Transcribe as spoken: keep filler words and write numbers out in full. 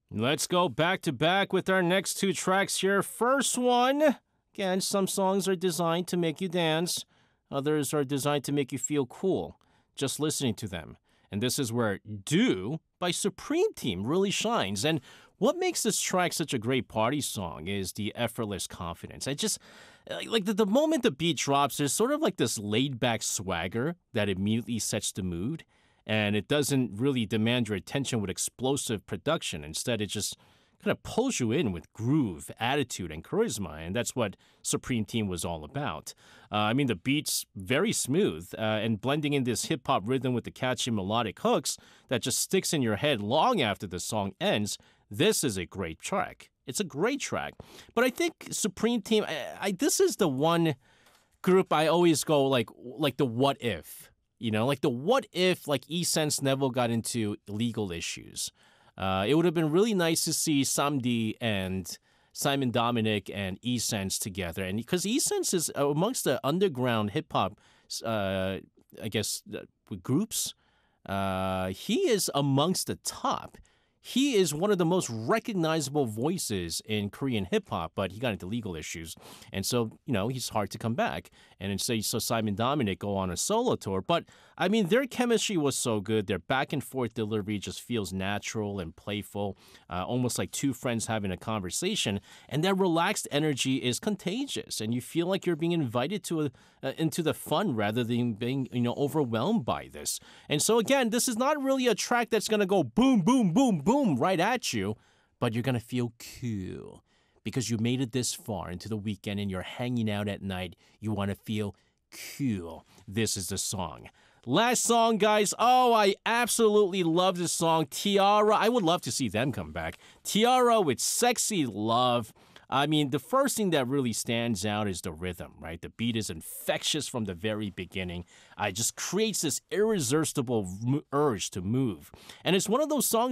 Let's go back to back with our next two tracks here. First one, again, some songs are designed to make you dance, others are designed to make you feel cool just listening to them. And this is where Do by Supreme Team really shines. And what makes this track such a great party song is the effortless confidence. I just, like the, the moment the beat drops, there's sort of like this laid back swagger that immediately sets the mood. And it doesn't really demand your attention with explosive production. Instead, it just kind of pulls you in with groove, attitude, and charisma. And that's what Supreme Team was all about. Uh, I mean, the beat's very smooth uh, and blending in this hip hop rhythm with the catchy melodic hooks that just sticks in your head long after the song ends. This is a great track. It's a great track. But I think Supreme Team, I, I, this is the one group I always go like, like the what if. You know, like the what if, like E-Sense Neville got into legal issues. Uh, it would have been really nice to see Samdi and Simon Dominic and E-Sense together. And because E-Sense is amongst the underground hip hop, uh, I guess, uh, groups, uh, he is amongst the top. He is one of the most recognizable voices in Korean hip hop, but he got into legal issues. And so, you know, he's hard to come back. And so you saw Simon Dominic go on a solo tour. But, I mean, their chemistry was so good. Their back and forth delivery just feels natural and playful, uh, almost like two friends having a conversation. And their relaxed energy is contagious. And you feel like you're being invited to a, uh, into the fun rather than being, you know, overwhelmed by this. And so, again, this is not really a track that's going to go boom, boom, boom, boom. Boom, right at you, but you're going to feel cool because you made it this far into the weekend and you're hanging out at night. You want to feel cool. This is the song. Last song, guys. Oh, I absolutely love this song. T-ara. I would love to see them come back. T-ara with Sexy Love. I mean, the first thing that really stands out is the rhythm, right? The beat is infectious from the very beginning. Uh, it just creates this irresistible urge to move. And it's one of those songs